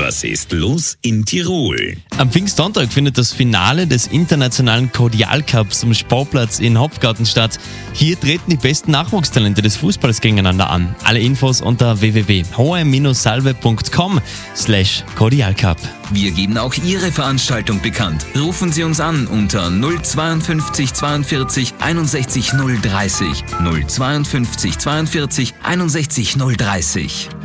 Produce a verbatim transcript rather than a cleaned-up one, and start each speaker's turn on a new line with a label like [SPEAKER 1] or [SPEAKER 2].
[SPEAKER 1] Was ist los in Tirol?
[SPEAKER 2] Am Pfingstsonntag findet das Finale des internationalen Cordial Cups am Sportplatz in Hopfgarten statt. Hier treten die besten Nachwuchstalente des Fußballs gegeneinander an. Alle Infos unter w w w punkt hohe punkt com slash Cordial Cup.
[SPEAKER 3] Wir geben auch Ihre Veranstaltung bekannt. Rufen Sie uns an unter null zweiundfünfzig zweiundvierzig einundsechzig null dreißig. null zweiundfünfzig zweiundvierzig einundsechzig null dreißig.